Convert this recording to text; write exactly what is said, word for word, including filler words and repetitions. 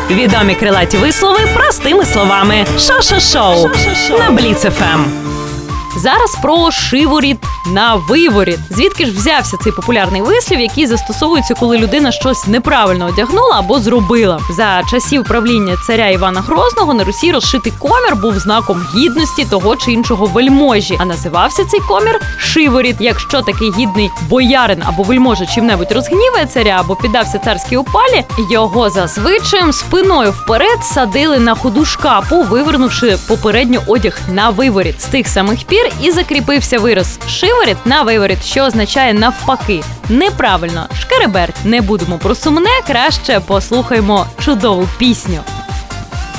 Відомі крилаті вислови простими словами. Шо-шо-шоу на Бліц еф ем. Зараз про шиворіт на виворіт. Звідки ж взявся цей популярний вислів, який застосовується, коли людина щось неправильно одягнула або зробила? За часів правління царя Івана Грозного на Русі розшитий комір був знаком гідності того чи іншого вельможі, а називався цей комір шиворіт. Якщо такий гідний боярин або вельможа чим-небудь розгніває царя або піддався царській опалі, його за звичаєм спиною вперед садили на ходу шкапу, вивернувши попередньо одяг на виворіт. З тих самих пір і закріпився вираз «шиворіт на виворіт», що означає навпаки. Неправильно, шкереберть. Не будемо про сумне, краще послухаймо чудову пісню.